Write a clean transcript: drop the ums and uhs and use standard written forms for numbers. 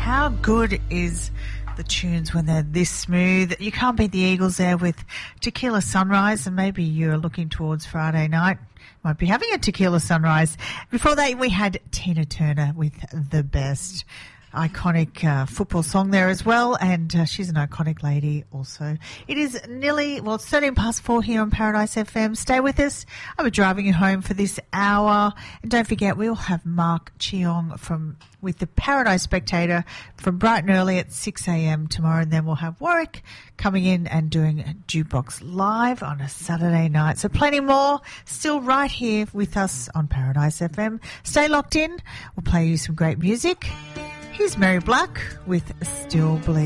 how good is the tunes when they're this smooth? You can't beat the Eagles there with Tequila Sunrise, and maybe you're looking towards Friday night. Might be having a tequila sunrise. Before that, we had Tina Turner with The Best. Iconic football song there as well, and she's an iconic lady also. It is it's 13 past 4 here on Paradise FM. Stay with us. I'll be driving you home for this hour. And don't forget, we'll have Mark Cheong with the Paradise Spectator from bright and early at 6 a.m. tomorrow, and then we'll have Warwick coming in and doing a Jukebox Live on a Saturday night. So plenty more still right here with us on Paradise FM. Stay locked in. We'll play you some great music. Here's Mary Black with Still Believe.